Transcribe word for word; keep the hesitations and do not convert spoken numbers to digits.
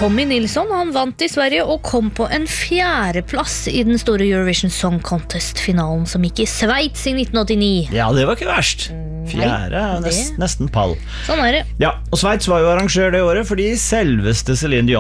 Tommy Nilsson, han vant i Sverige og kom på en fjerdeplass i den store Eurovision Song Contest-finalen som gikk i Sveits i nitten åttini. Ja, det var ikke verst. Fjerde er nest, nesten pall. Sånn er det. Ja, og Sveits var jo arrangør det året fordi selveste Celine Dion